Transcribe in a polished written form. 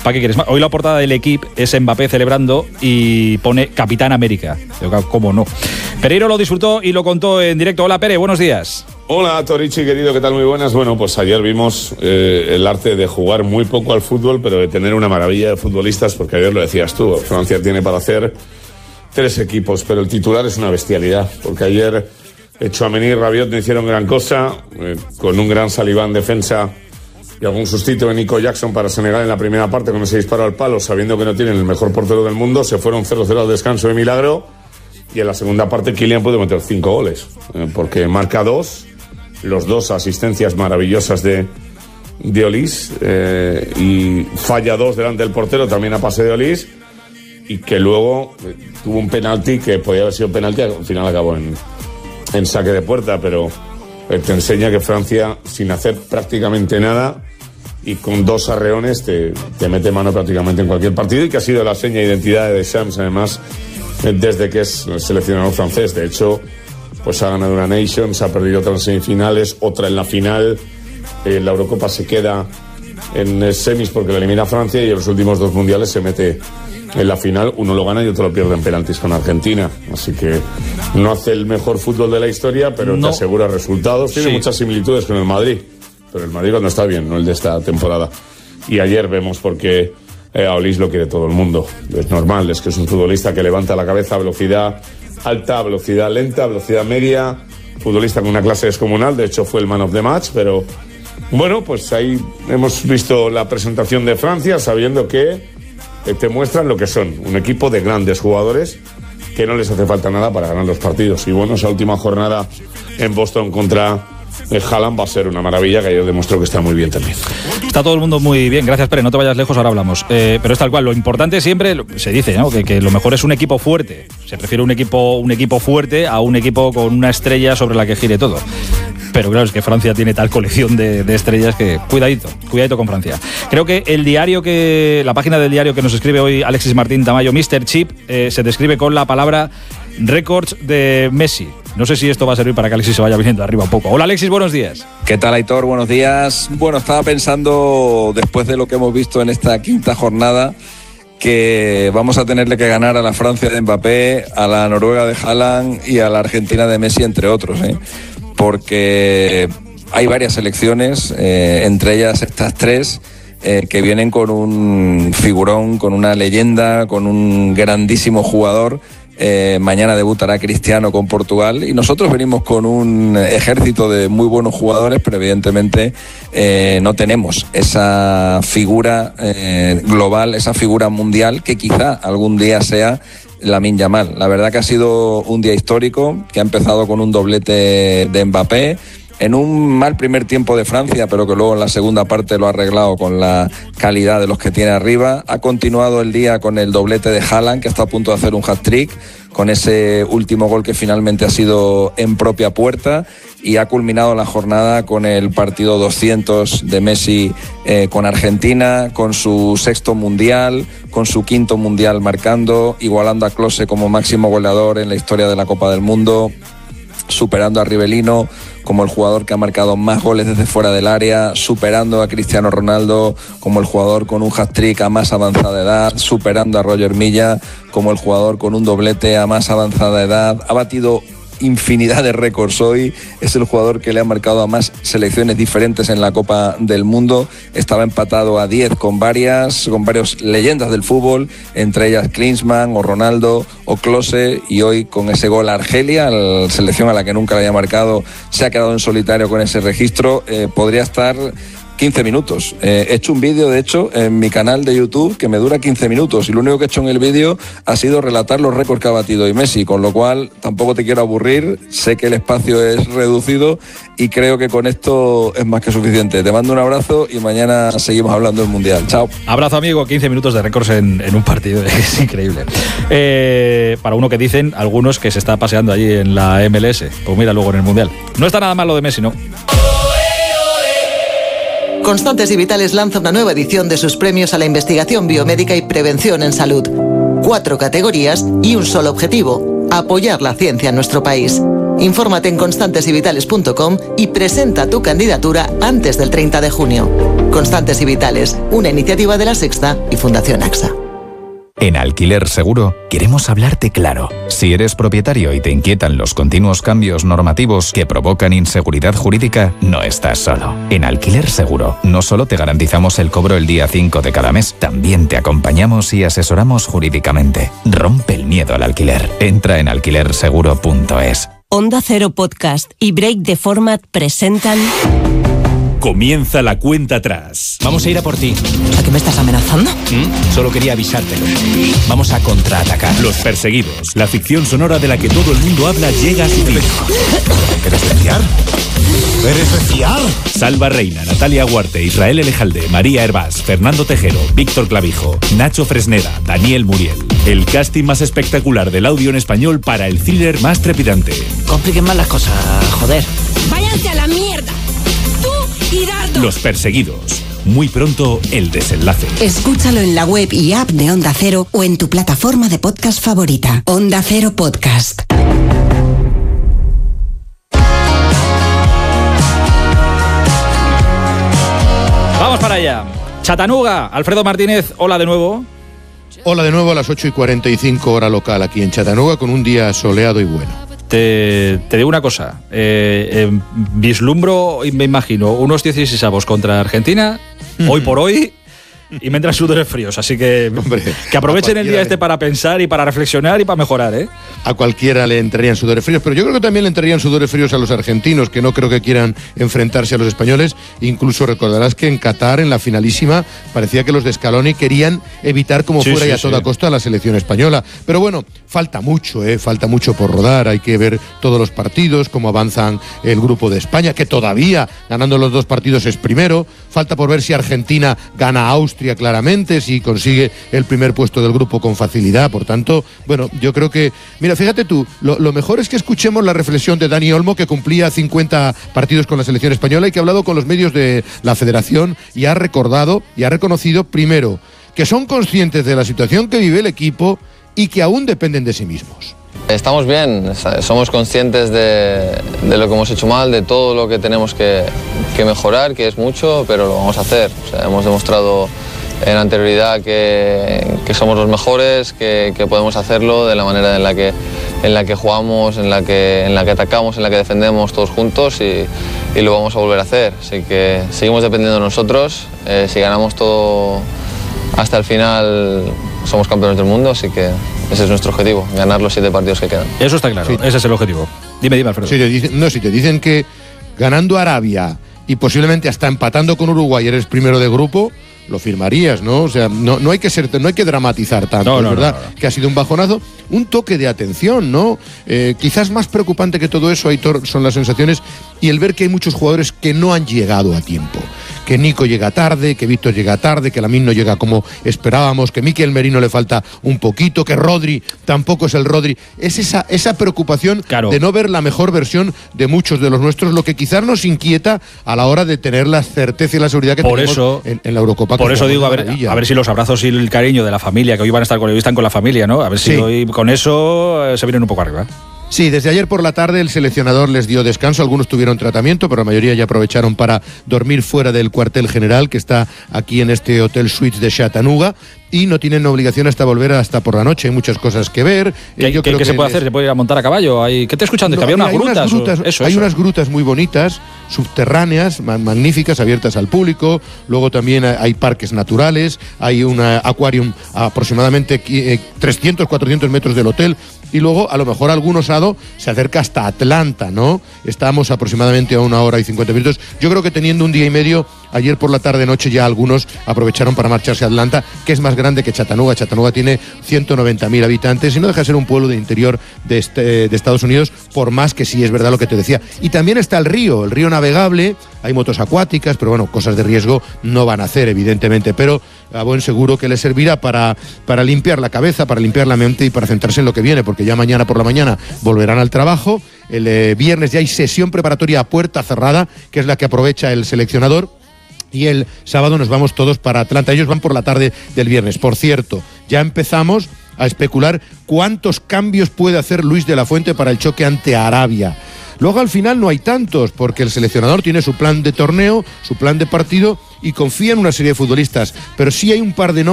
¿Para qué quieres más? Hoy la portada del equipo es Mbappé celebrando y pone Capitán América. ¿Cómo no? Pereiro lo disfrutó y lo contó en directo. Hola, Pere, buenos días. Hola, Torichi, querido, ¿qué tal? Muy buenas. Bueno, pues ayer vimos el arte de jugar muy poco al fútbol, pero de tener una maravilla de futbolistas, porque ayer lo decías tú, Francia tiene para hacer 3 equipos, pero el titular es una bestialidad, porque ayer Tchouaméni y Rabiot no hicieron gran cosa, con un gran Saliba en defensa y algún sustito de Nico Jackson para Senegal en la primera parte con ese disparo al palo, sabiendo que no tienen el mejor portero del mundo, se fueron 0-0 al descanso de milagro, y en la segunda parte Kylian puede meter 5 goles, porque marca 2, los 2 asistencias maravillosas de Olís, y falla 2 delante del portero, también a pase de Olís, y que luego tuvo un penalti que podía haber sido penalti, al final acabó en saque de puerta, pero te enseña que Francia, sin hacer prácticamente nada y con 2 arreones, te mete mano prácticamente en cualquier partido, y que ha sido la seña de identidad de Deschamps, además, desde que es seleccionador francés. De hecho, pues ha ganado una Nations, ha perdido otra en semifinales, otra en la final. La Eurocopa se queda en semis porque la elimina Francia, y en los últimos 2 mundiales se mete en la final. Uno lo gana y otro lo pierde en penaltis con Argentina. Así que no hace el mejor fútbol de la historia, pero te asegura resultados. Tiene muchas similitudes con el Madrid, pero el Madrid cuando está bien, no el de esta temporada. Y ayer vemos por qué a Olís lo quiere todo el mundo. Es normal, es que es un futbolista que levanta la cabeza a velocidad alta, velocidad lenta, velocidad media, futbolista con una clase descomunal. De hecho fue el man of the match, pero bueno, pues ahí hemos visto la presentación de Francia, sabiendo que te muestran lo que son, un equipo de grandes jugadores que no les hace falta nada para ganar los partidos. Y bueno, esa última jornada en Boston contra Haaland va a ser una maravilla, que ayer demostró que está muy bien también. Está todo el mundo muy bien, gracias, Pere, no te vayas lejos, ahora hablamos. Pero es tal cual, lo importante siempre, se dice, ¿no? que lo mejor es un equipo fuerte. Se prefiere un equipo fuerte a un equipo con una estrella sobre la que gire todo. Pero claro, es que Francia tiene tal colección de estrellas que cuidadito con Francia. Creo que la página del diario que nos escribe hoy Alexis Martín Tamayo, Mr. Chip, se describe con la palabra récords de Messi. No sé si esto va a servir para que Alexis se vaya viniendo arriba un poco. Hola, Alexis, buenos días. ¿Qué tal, Aitor? Buenos días. Bueno, estaba pensando, después de lo que hemos visto en esta quinta jornada, que vamos a tenerle que ganar a la Francia de Mbappé, a la Noruega de Haaland y a la Argentina de Messi, entre otros, porque hay varias selecciones, entre ellas estas 3, que vienen con un figurón, con una leyenda, con un grandísimo jugador. Mañana debutará Cristiano con Portugal, y nosotros venimos con un ejército de muy buenos jugadores, pero evidentemente no tenemos esa figura global, esa figura mundial que quizá algún día sea Lamine Yamal. La verdad que ha sido un día histórico, que ha empezado con un doblete de Mbappé, en un mal primer tiempo de Francia, pero que luego en la segunda parte lo ha arreglado con la calidad de los que tiene arriba. Ha continuado el día con el doblete de Haaland, que está a punto de hacer un hat-trick, con ese último gol que finalmente ha sido en propia puerta, y ha culminado la jornada con el partido 200 de Messi con Argentina, con su 6º mundial, con su 5º mundial marcando, igualando a Klose como máximo goleador en la historia de la Copa del Mundo, superando a Rivellino como el jugador que ha marcado más goles desde fuera del área, superando a Cristiano Ronaldo como el jugador con un hat-trick a más avanzada edad, superando a Roger Milla como el jugador con un doblete a más avanzada edad. Ha batido infinidad de récords hoy, es el jugador que le ha marcado a más selecciones diferentes en la Copa del Mundo. Estaba empatado a 10 con varias leyendas del fútbol, entre ellas Klinsmann o Ronaldo o Klose, y hoy con ese gol a Argelia, la selección a la que nunca le había marcado, se ha quedado en solitario con ese registro. Podría estar 15 minutos. He hecho un vídeo, de hecho, en mi canal de YouTube que me dura 15 minutos, y lo único que he hecho en el vídeo ha sido relatar los récords que ha batido hoy Messi, con lo cual tampoco te quiero aburrir. Sé que el espacio es reducido y creo que con esto es más que suficiente. Te mando un abrazo y mañana seguimos hablando del Mundial. Chao. Abrazo, amigo. 15 minutos de récords en un partido. Es increíble. Para uno que dicen algunos que se está paseando allí en la MLS. Pues mira, luego en el Mundial. No está nada mal lo de Messi, ¿no? Constantes y Vitales lanza una nueva edición de sus premios a la investigación biomédica y prevención en salud. 4 categorías y un solo objetivo: apoyar la ciencia en nuestro país. Infórmate en constantesyvitales.com y presenta tu candidatura antes del 30 de junio. Constantes y Vitales, una iniciativa de La Sexta y Fundación AXA. En Alquiler Seguro queremos hablarte claro. Si eres propietario y te inquietan los continuos cambios normativos que provocan inseguridad jurídica, no estás solo. En Alquiler Seguro no solo te garantizamos el cobro el día 5 de cada mes, también te acompañamos y asesoramos jurídicamente. Rompe el miedo al alquiler. Entra en alquilerseguro.es. Onda Cero Podcast y Break the Format presentan... Comienza la cuenta atrás. Vamos a ir a por ti. ¿A qué me estás amenazando? Solo quería avisártelo. Vamos a contraatacar. Los Perseguidos, la ficción sonora de la que todo el mundo habla, llega a su fin. ¿Eres de fiar? ¿Eres de fiar? Salva Reina, Natalia Huarte, Israel Elejalde, María Hervás, Fernando Tejero, Víctor Clavijo, Nacho Fresneda, Daniel Muriel. El casting más espectacular del audio en español para el thriller más trepidante. Compliquen más las cosas, joder. ¡Váyanse a la mierda! Y Dardo. Los Perseguidos. Muy pronto, el desenlace. Escúchalo en la web y app de Onda Cero o en tu plataforma de podcast favorita. Onda Cero Podcast. Vamos para allá. Chattanooga, Alfredo Martínez, hola de nuevo. Hola de nuevo a las 8:45 hora local aquí en Chattanooga con un día soleado y bueno. Te digo una cosa, vislumbro y me imagino unos 16avos contra Argentina, hoy por hoy, y me entran sudores fríos, así que, hombre, que aprovechen el día este para pensar y para reflexionar y para mejorar, ¿eh? A cualquiera le entrarían sudores fríos, pero yo creo que también le entrarían sudores fríos a los argentinos, que no creo que quieran enfrentarse a los españoles. Incluso recordarás que en Qatar, en la finalísima, parecía que los de Scaloni querían evitar como fuera y a toda costa la selección española. Pero bueno, falta mucho por rodar, hay que ver todos los partidos, cómo avanzan el grupo de España, que todavía, ganando los 2 partidos, es primero. Falta por ver si Argentina gana a Austria claramente, si consigue el primer puesto del grupo con facilidad. Por tanto, bueno, yo creo que... Mira, fíjate tú, lo mejor es que escuchemos la reflexión de Dani Olmo, que cumplía 50 partidos con la selección española y que ha hablado con los medios de la federación y ha recordado y ha reconocido, primero, que son conscientes de la situación que vive el equipo y que aún dependen de sí mismos. Estamos bien, somos conscientes de lo que hemos hecho mal, de todo lo que tenemos que mejorar, que es mucho, pero lo vamos a hacer. O sea, hemos demostrado en anterioridad que somos los mejores, que podemos hacerlo de la manera en la que jugamos, en la que atacamos, en la que defendemos todos juntos y lo vamos a volver a hacer. Así que seguimos dependiendo de nosotros, si ganamos todo hasta el final somos campeones del mundo, así que ese es nuestro objetivo, ganar los 7 partidos que quedan. Eso está claro, sí. Ese es el objetivo. Dime, Alfredo. Si te dicen que ganando a Arabia y posiblemente hasta empatando con Uruguay eres primero de grupo, lo firmarías, ¿no? O sea, no hay que dramatizar tanto, es verdad que ha sido un bajonazo, un toque de atención, ¿no? Quizás más preocupante que todo eso, Aitor, son las sensaciones y el ver que hay muchos jugadores que no han llegado a tiempo. Que Nico llega tarde, que Víctor llega tarde, que Lamine no llega como esperábamos, que Mikel Merino le falta un poquito, que Rodri tampoco es el Rodri. Es esa preocupación de no ver la mejor versión de muchos de los nuestros, lo que quizás nos inquieta a la hora de tener la certeza y la seguridad que tenemos en la Eurocopa. Por eso digo, a ver si los abrazos y el cariño de la familia, que hoy van a estar hoy están con la familia, ¿no? A ver si hoy con eso se vienen un poco arriba. Sí, desde ayer por la tarde el seleccionador les dio descanso, algunos tuvieron tratamiento, pero la mayoría ya aprovecharon para dormir fuera del cuartel general que está aquí en este Hotel Suites de Chattanooga y no tienen obligación hasta volver hasta por la noche, hay muchas cosas que ver. ¿Qué se puede hacer? ¿Se puede ir a montar a caballo? ¿Qué estoy escuchando? ¿Que había unas grutas? Hay unas grutas muy bonitas, subterráneas, magníficas, abiertas al público, luego también hay parques naturales, hay un aquarium a aproximadamente 300, 400 metros del hotel. Y luego, a lo mejor algún osado se acerca hasta Atlanta, ¿no? Estamos aproximadamente a 1 hora y 50 minutos. Yo creo que teniendo un día y medio, ayer por la tarde-noche ya algunos aprovecharon para marcharse a Atlanta, que es más grande que Chattanooga. Chattanooga tiene 190.000 habitantes y no deja de ser un pueblo de interior de Estados Unidos, por más que sí es verdad lo que te decía. Y también está el río navegable, hay motos acuáticas, pero bueno, cosas de riesgo no van a hacer, evidentemente, pero a buen seguro que les servirá para limpiar la cabeza, para limpiar la mente y para centrarse en lo que viene, porque ya mañana por la mañana volverán al trabajo. El viernes ya hay sesión preparatoria a puerta cerrada, que es la que aprovecha el seleccionador, y el sábado nos vamos todos para Atlanta. Ellos van por la tarde del viernes. Por cierto, ya empezamos a especular cuántos cambios puede hacer Luis de la Fuente para el choque ante Arabia. Luego al final no hay tantos, porque el seleccionador tiene su plan de torneo, su plan de partido, y confía en una serie de futbolistas, pero sí hay un par de nombres